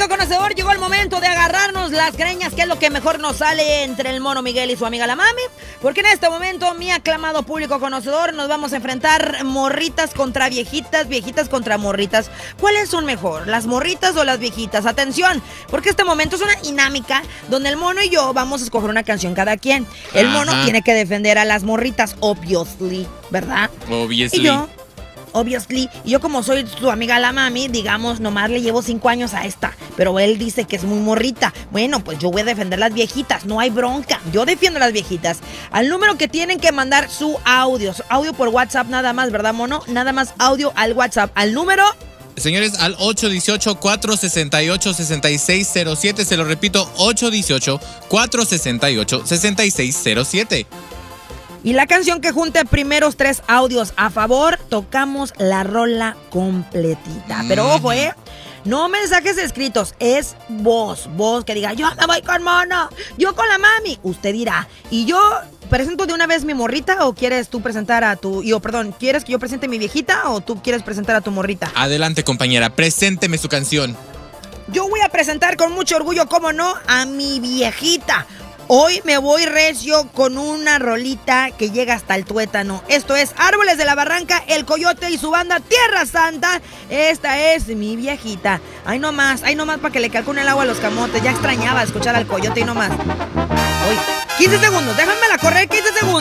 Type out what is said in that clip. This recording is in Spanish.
Público conocedor, llegó el momento de agarrarnos las greñas, que es lo que mejor nos sale entre el mono Miguel y su amiga la mami. Porque en este momento, mi aclamado público conocedor, nos vamos a enfrentar morritas contra viejitas, viejitas contra morritas. ¿Cuáles son mejor, las morritas o las viejitas? Atención, porque este momento es una dinámica donde el mono y yo vamos a escoger una canción cada quien. El mono tiene que defender a las morritas, obviously, ¿verdad? Obviously. Y yo como soy su amiga la mami, digamos, nomás le llevo 5 años a esta, pero él dice que es muy morrita. Bueno, pues yo voy a defender las viejitas, no hay bronca, yo defiendo a las viejitas. Al número que tienen que mandar su audio por WhatsApp nada más, ¿verdad, mono? Nada más audio al WhatsApp, al número... Señores, al 818-468-6607, se lo repito, 818-468-6607. Y la canción que junte primeros 3 audios a favor, tocamos la rola completita. Pero ojo, no mensajes escritos, es voz que diga, yo me voy con mono, yo con la mami. Usted dirá, ¿y yo presento de una vez mi morrita o quieres tú presentar a tu... ¿quieres que yo presente a mi viejita o tú quieres presentar a tu morrita? Adelante, compañera, presénteme su canción. Yo voy a presentar con mucho orgullo, cómo no, a mi viejita. Hoy me voy recio con una rolita que llega hasta el tuétano. Esto es Árboles de la Barranca, El Coyote y su banda Tierra Santa. Esta es mi viejita. Ahí nomás para que le calcule el agua a los camotes. Ya extrañaba escuchar al Coyote y nomás. Hoy, 15 segundos, déjamela correr 15 segundos.